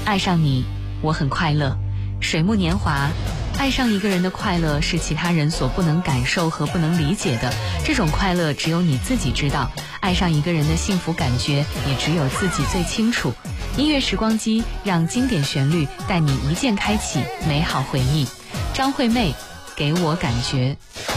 爱上你，我很快乐。水木年华，爱上一个人的快乐是其他人所不能感受和不能理解的，这种快乐只有你自己知道，爱上一个人的幸福感觉也只有自己最清楚。音乐时光机，让经典旋律带你一键开启美好回忆。张惠妹，给我感觉。